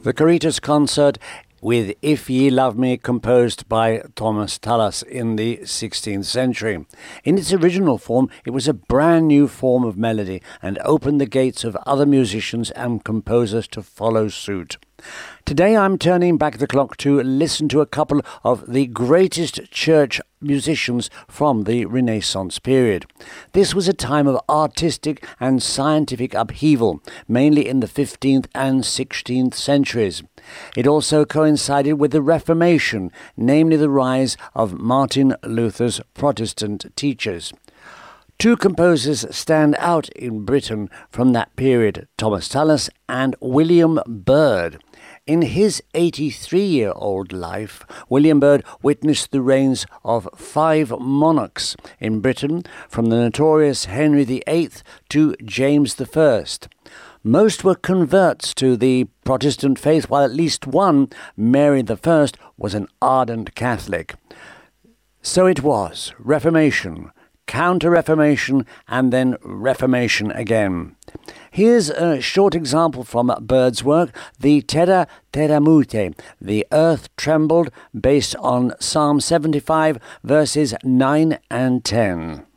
The Caritas concert with If Ye Love Me, composed by Thomas Tallis in the 16th century. In its original form, it was a brand new form of melody and opened the gates of other musicians and composers to follow suit. Today I'm turning back the clock to listen to a couple of the greatest church musicians from the Renaissance period. This was a time of artistic and scientific upheaval, mainly in the 15th and 16th centuries. It also coincided with the Reformation, namely the rise of Martin Luther's Protestant teachers. Two composers stand out in Britain from that period, Thomas Tallis and William Byrd. In his 83-year-old life, William Byrd witnessed the reigns of 5 monarchs in Britain, from the notorious Henry VIII to James I. Most were converts to the Protestant faith, while at least one, Mary I, was an ardent Catholic. So it was Reformation, Counter-Reformation, and then Reformation again. Here's a short example from Byrd's work, the Terra Tremute, the earth trembled, based on Psalm 75, verses 9 and 10.